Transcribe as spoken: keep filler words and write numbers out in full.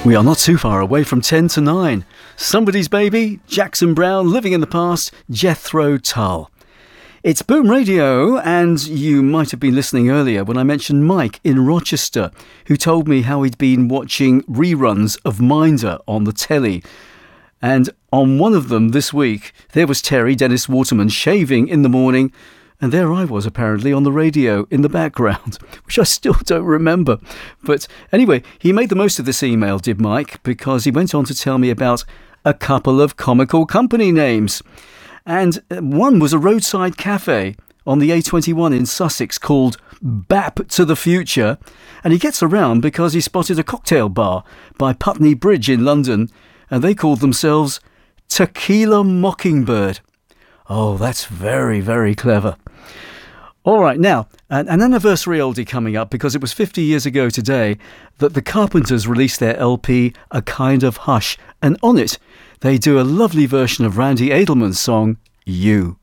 We are not too far away from ten to nine. Somebody's Baby, Jackson Browne, Living in the Past, Jethro Tull. It's Boom Radio, and you might have been listening earlier when I mentioned Mike in Rochester, who told me how he'd been watching reruns of Minder on the telly. And on one of them this week, there was Terry Dennis Waterman shaving in the morning, and there I was apparently on the radio in the background, which I still don't remember. But anyway, he made the most of this email, did Mike, because he went on to tell me about a couple of comical company names. And one was a roadside cafe on the A twenty-one in Sussex called Bap to the Future. And he gets around because he spotted a cocktail bar by Putney Bridge in London, and they called themselves Tequila Mockingbird. Oh, that's very, very clever. All right, now, an, an anniversary oldie coming up, because it was fifty years ago today that the Carpenters released their L P, A Kind of Hush, and on it, they do a lovely version of Randy Edelman's song, You.